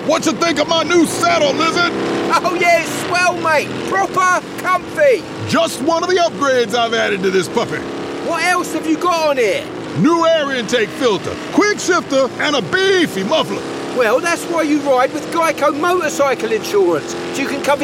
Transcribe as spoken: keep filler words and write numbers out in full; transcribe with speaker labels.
Speaker 1: What you think of my new saddle, Lizard?
Speaker 2: Oh yeah, it's swell, mate. Proper comfy.
Speaker 1: Just one of the upgrades I've added to this puppy.
Speaker 2: What else have you got on here?
Speaker 1: New air intake filter, quick shifter, and a beefy muffler.
Speaker 2: Well, that's why you ride with Geico motorcycle insurance, so you can cover